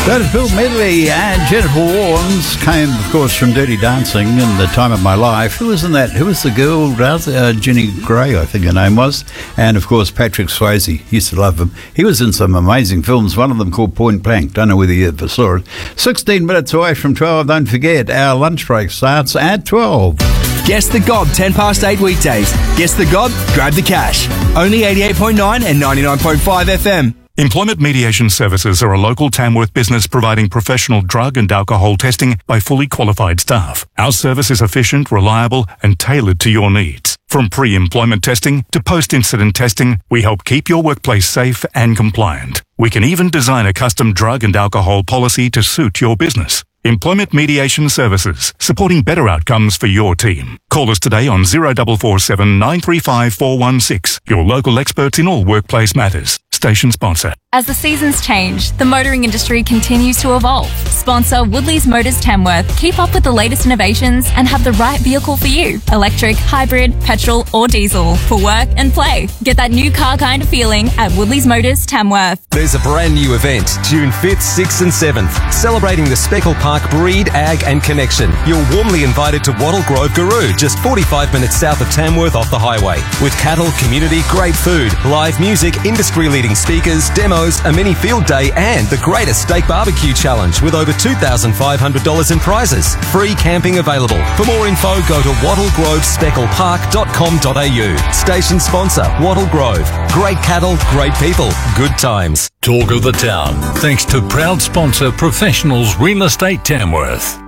That Bill Medley and Jennifer Warnes came, of course, from Dirty Dancing and The Time of My Life. Who was in that? Who was the girl? Jenny Gray, I think her name was. And, of course, Patrick Swayze. Used to love him. He was in some amazing films, one of them called Point Blank. Don't know whether you ever saw it. 16 minutes away from 12. Don't forget, our lunch break starts at 12. Guess the God, 10 past 8 weekdays. Guess the God, grab the cash. Only 88.9 and 99.5 FM. Employment Mediation Services are a local Tamworth business providing professional drug and alcohol testing by fully qualified staff. Our service is efficient, reliable and tailored to your needs. From pre-employment testing to post-incident testing, we help keep your workplace safe and compliant. We can even design a custom drug and alcohol policy to suit your business. Employment Mediation Services, supporting better outcomes for your team. Call us today on 0447 935 416. Your local experts in all workplace matters. Station sponsor. As the seasons change, the motoring industry continues to evolve. Sponsor Woodley's Motors Tamworth. Keep up with the latest innovations and have the right vehicle for you. Electric, hybrid, petrol or diesel. For work and play. Get that new car kind of feeling at Woodley's Motors Tamworth. There's a brand new event, June 5th, 6th and 7th, celebrating the Speckle Park Breed, Ag and Connection. You're warmly invited to Wattle Grove Garoo, just 45 minutes south of Tamworth off the highway. With cattle, community, great food, live music, industry-leading speakers, demos, a mini field day and the greatest steak barbecue challenge with over $2,500 in prizes. Free camping available. For more info, go to wattlegrovespecklepark.com.au. Station sponsor, Wattle Grove. Great cattle, great people, good times. Talk of the town, thanks to proud sponsor Professionals Real Estate Tamworth.